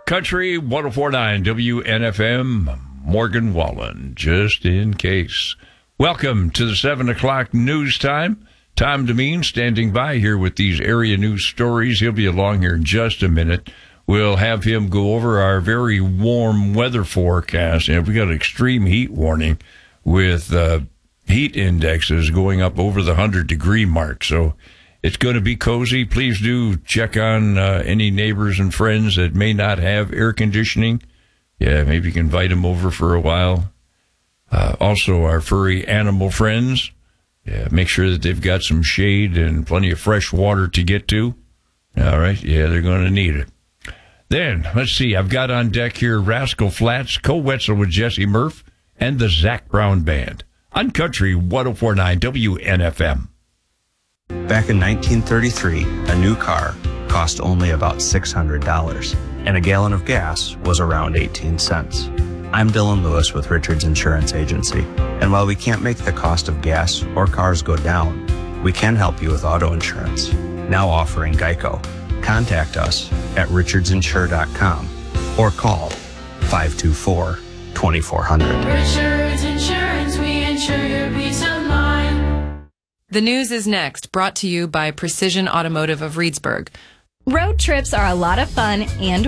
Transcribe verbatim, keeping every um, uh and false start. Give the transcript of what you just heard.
Country one oh four point nine W N F M, Morgan Wallen, just in case. Welcome to the seven o'clock news time. Tom Demeen standing by here with these area news stories. He'll be along here in just a minute. We'll have him go over our very warm weather forecast. And we got an extreme heat warning with uh, heat indexes going up over the one hundred degree mark. So it's going to be cozy. Please do check on uh, any neighbors and friends that may not have air conditioning. Yeah, maybe you can invite them over for a while. Uh, also, our furry animal friends. Yeah, make sure that they've got some shade and plenty of fresh water to get to. All right, yeah, they're going to need it. Then, let's see, I've got on deck here Rascal Flatts, Co Wetzel with Jesse Murph, and the Zac Brown Band on Country one oh four point nine W N F M. Back in nineteen thirty-three, a new car cost only about six hundred dollars, and a gallon of gas was around eighteen cents. I'm Dylan Lewis with Richards Insurance Agency, and while we can't make the cost of gas or cars go down, we can help you with auto insurance, now offering Geico. Contact us at richards insure dot com or call five two four, two four zero zero. Richards Insurance, we insure your peace of mind. The news is next, brought to you by Precision Automotive of Reedsburg. Road trips are a lot of fun and